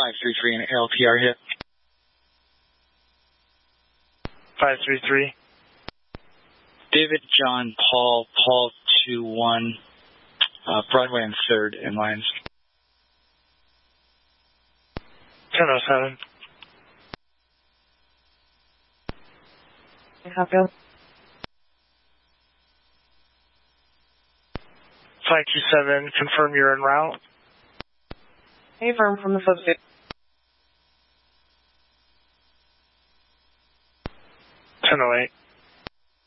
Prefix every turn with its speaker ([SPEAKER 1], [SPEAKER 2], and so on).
[SPEAKER 1] 533 and LPR hit.
[SPEAKER 2] 533.
[SPEAKER 1] David, John, Paul, Paul 2-1, Broadway and 3rd in lines.
[SPEAKER 2] 1007.
[SPEAKER 3] Copy.
[SPEAKER 2] 527, confirm you're en route.
[SPEAKER 3] Affirm from the substation.
[SPEAKER 2] 1008.